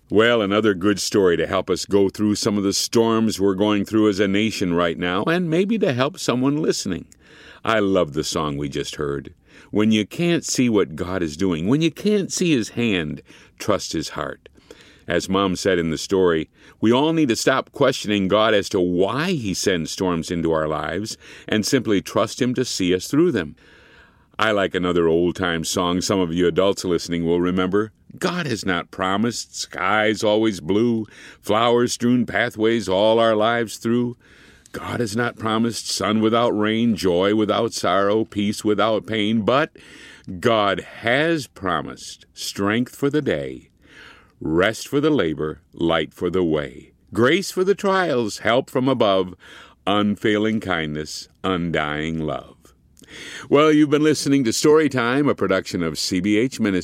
Well, another good story to help us go through some of the storms we're going through as a nation right now, and maybe to help someone listening. I love the song we just heard. When you can't see what God is doing, when you can't see His hand, trust His heart. As Mom said in the story, we all need to stop questioning God as to why He sends storms into our lives and simply trust Him to see us through them. I like another old-time song some of you adults listening will remember. God has not promised skies always blue, flower-strewn pathways all our lives through. God has not promised sun without rain, joy without sorrow, peace without pain, but God has promised strength for the day, rest for the labor, light for the way, grace for the trials, help from above, unfailing kindness, undying love. Well, you've been listening to Storytime, a production of CBH Ministries.